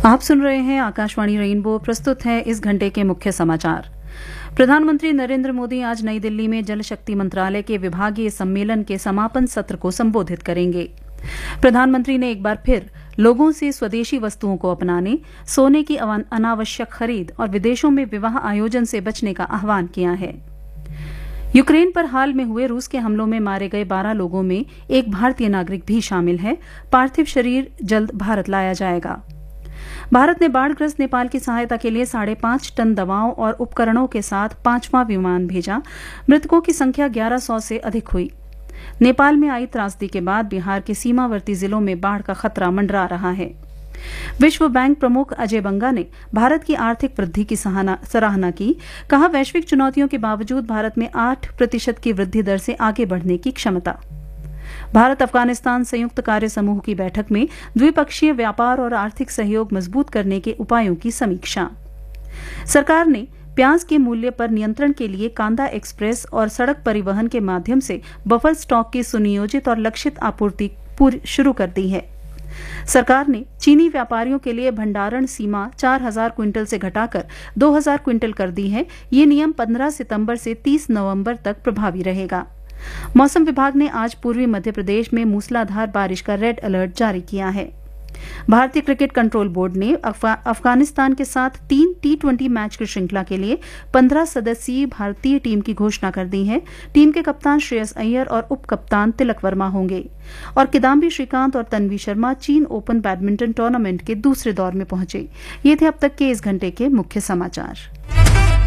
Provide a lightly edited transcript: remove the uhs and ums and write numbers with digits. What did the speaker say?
आप सुन रहे हैं आकाशवाणी रेनबो। प्रस्तुत है इस घंटे के मुख्य समाचार। प्रधानमंत्री नरेंद्र मोदी आज नई दिल्ली में जल शक्ति मंत्रालय के विभागीय सम्मेलन के समापन सत्र को संबोधित करेंगे। प्रधानमंत्री ने एक बार फिर लोगों से स्वदेशी वस्तुओं को अपनाने, सोने की अनावश्यक खरीद और विदेशों में विवाह आयोजन से बचने का आह्वान किया है। यूक्रेन पर हाल में हुए रूस के हमलों में मारे गए 12 लोगों में एक भारतीय नागरिक भी शामिल है। पार्थिव शरीर जल्द भारत लाया जाएगा। भारत ने बाढ़ग्रस्त नेपाल की सहायता के लिए 5.5 टन दवाओं और उपकरणों के साथ 5वां विमान भेजा। मृतकों की संख्या 1100 से अधिक हुई। नेपाल में आई त्रासदी के बाद बिहार के सीमावर्ती जिलों में बाढ़ का खतरा मंडरा रहा है। विश्व बैंक प्रमुख अजय बंगा ने भारत की आर्थिक वृद्धि की सराहना की। कहा, वैश्विक चुनौतियों के बावजूद भारत में 8% की वृद्धि दर से आगे बढ़ने की क्षमता। भारत अफगानिस्तान संयुक्त कार्य समूह की बैठक में द्विपक्षीय व्यापार और आर्थिक सहयोग मजबूत करने के उपायों की समीक्षा। सरकार ने प्याज के मूल्य पर नियंत्रण के लिए कांदा एक्सप्रेस और सड़क परिवहन के माध्यम से बफर स्टॉक की सुनियोजित और लक्षित आपूर्ति शुरू कर दी है। सरकार ने चीनी व्यापारियों के लिए भंडारण सीमा 4000 क्विंटल से घटाकर 2000 क्विंटल कर दी है। ये नियम 15 सितंबर से 30 नवंबर तक प्रभावी रहेगा। मौसम विभाग ने आज पूर्वी मध्य प्रदेश में मूसलाधार बारिश का रेड अलर्ट जारी किया है। भारतीय क्रिकेट कंट्रोल बोर्ड ने अफगानिस्तान के साथ 3 T20 मैच की श्रृंखला के लिए 15 सदस्यीय भारतीय टीम की घोषणा कर दी है। टीम के कप्तान श्रेयस अय्यर और उप कप्तान तिलक वर्मा होंगे। और किदाम्बी श्रीकांत और तन्वी शर्मा चीन ओपन बैडमिंटन टूर्नामेंट के दूसरे दौर में पहुंचे। ये थे अब तक के इस घंटे के मुख्य समाचार।